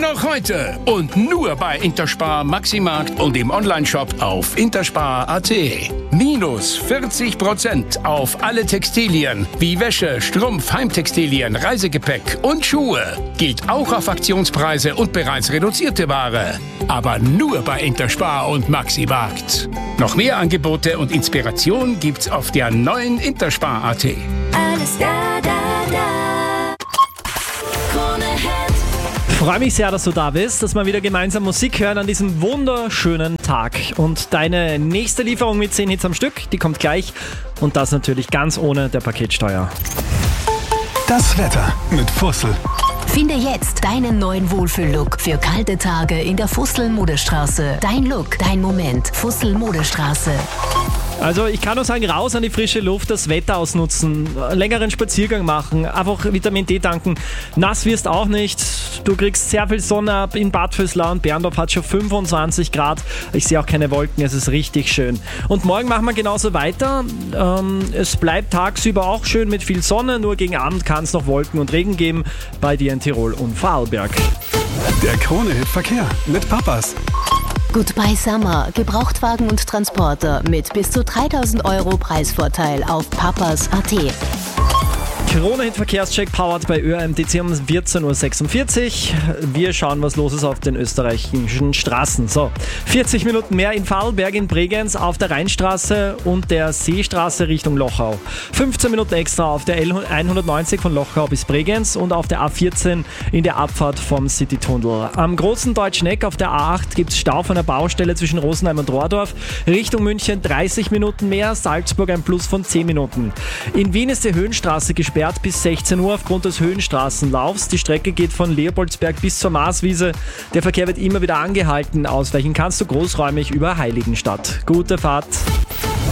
noch heute und nur bei Interspar Maximarkt und im Onlineshop auf interspar.at. Minus 40% auf alle Textilien wie Wäsche, Strumpf, Heimtextilien, Reisegepäck und Schuhe. Gilt auch auf Aktionspreise und bereits reduzierte Ware. Aber nur bei Interspar und Maximarkt. Noch mehr Angebote und Inspiration gibt's auf der neuen Interspar.at. Alles da, da, da. Krone Hit. Freue mich sehr, dass du da bist, dass wir wieder gemeinsam Musik hören an diesem wunderschönen Tag. Und deine nächste Lieferung mit 10 Hits am Stück, die kommt gleich. Und das natürlich ganz ohne der Paketsteuer. Das Wetter mit Fussel. Finde jetzt deinen neuen Wohlfühl-Look für kalte Tage in der Fussel-Modestraße. Dein Look, dein Moment. Fussel-Modestraße. Also ich kann nur sagen, raus an die frische Luft, das Wetter ausnutzen, längeren Spaziergang machen, einfach Vitamin D tanken. Nass wirst auch nicht. Du kriegst sehr viel Sonne ab in Bad Vöslau und Berndorf hat schon 25 Grad. Ich sehe auch keine Wolken, es ist richtig schön. Und morgen machen wir genauso weiter. Es bleibt tagsüber auch schön mit viel Sonne, nur gegen Abend kann es noch Wolken und Regen geben bei dir in Tirol und Vorarlberg. Der Krone-Hit Verkehr mit Papas. Goodbye Summer. Gebrauchtwagen und Transporter mit bis zu 3.000 € Preisvorteil auf papas.at. Krone-Hit Verkehrscheck powered bei ÖMTC um 14.46 Uhr. Wir schauen, was los ist auf den österreichischen Straßen. So, 40 Minuten mehr in Vorarlberg, in Bregenz, auf der Rheinstraße und der Seestraße Richtung Lochau. 15 Minuten extra auf der L190 von Lochau bis Bregenz und auf der A14 in der Abfahrt vom Citytunnel. Am großen Deutschen Eck auf der A8 gibt es Stau von der Baustelle zwischen Rosenheim und Rohrdorf. Richtung München 30 Minuten mehr, Salzburg ein Plus von 10 Minuten. In Wien ist die Höhenstraße gesperrt bis 16 Uhr aufgrund des Höhenstraßenlaufs. Die Strecke geht von Leopoldsberg bis zur Marswiese. Der Verkehr wird immer wieder angehalten. Ausweichen kannst du großräumig über Heiligenstadt. Gute Fahrt.